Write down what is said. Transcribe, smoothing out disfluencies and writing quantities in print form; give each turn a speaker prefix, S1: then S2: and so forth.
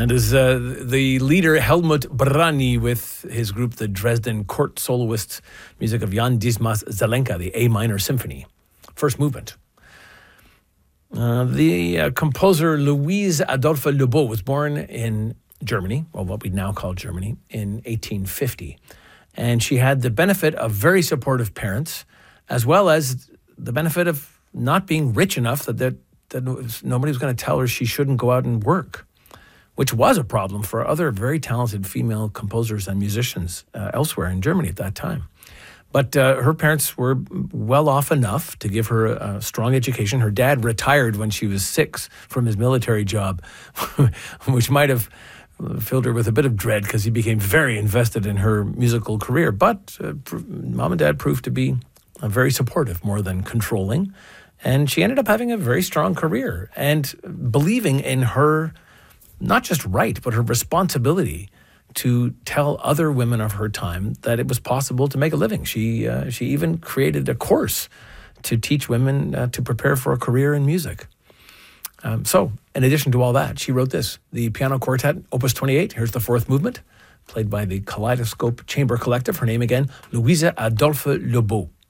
S1: And as the leader Helmut Brani with his group, the Dresden Court Soloists, music of Jan Dismas Zelenka, the A minor symphony, first movement. The composer Louise Adolphe Lebeau was born in Germany, well, what we now call Germany, in 1850. And she had the benefit of very supportive parents, as well as the benefit of not being rich enough that nobody was going to tell her she shouldn't go out and work, which was a problem for other very talented female composers and musicians elsewhere in Germany at that time. But her parents were well off enough to give her a strong education. Her dad retired when she was 6 from his military job, which might have filled her with a bit of dread because he became very invested in her musical career. But mom and dad proved to be very supportive, more than controlling. And she ended up having a very strong career and believing in her, not just right, but her responsibility to tell other women of her time that it was possible to make a living. She even created a course to teach women to prepare for a career in music. So, in addition to all that, she wrote this, the Piano Quartet, Opus 28. Here's the fourth movement, played by the Kaleidoscope Chamber Collective. Her name again, Louise Adolphe Lebeau.